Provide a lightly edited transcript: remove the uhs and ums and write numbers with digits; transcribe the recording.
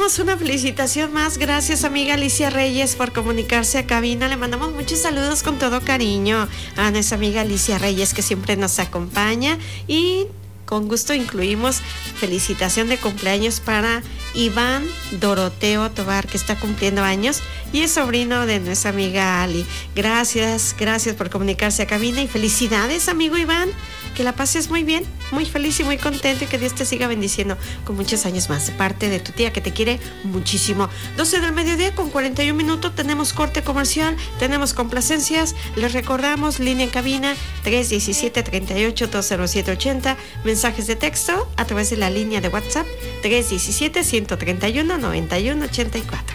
tenemos una felicitación más. Gracias, amiga Alicia Reyes, por comunicarse a cabina. Le mandamos muchos saludos con todo cariño a nuestra amiga Alicia Reyes, que siempre nos acompaña, y con gusto incluimos felicitación de cumpleaños para Iván Doroteo Tobar, que está cumpliendo años y es sobrino de nuestra amiga Ali. Gracias por comunicarse a cabina y felicidades, amigo Iván. Que la pases muy bien, muy feliz y muy contento, y que Dios te siga bendiciendo con muchos años más, de parte de tu tía, que te quiere muchísimo. 12 del mediodía con 41 minutos, tenemos corte comercial, tenemos complacencias. Les recordamos, línea en cabina 317-38-20780, mensajes de texto a través de la línea de WhatsApp 317-131-9184.